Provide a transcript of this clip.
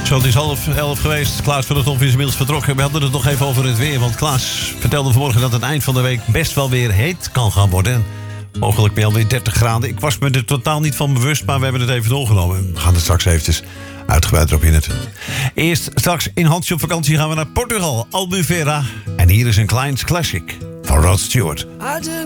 Zo, het is 10:30 geweest. Klaas van der Top is inmiddels vertrokken. We hadden het nog even over het weer. Want Klaas vertelde vanmorgen dat het eind van de week best wel weer heet kan gaan worden. En mogelijk meer alweer 30 graden. Ik was me er totaal niet van bewust, maar we hebben het even doorgenomen. We gaan er straks eventjes uitgebreid erop in het. Eerst straks in Hansje op vakantie gaan we naar Portugal, Albufeira. En hier is een Kleins Classic van Rod Stewart. I did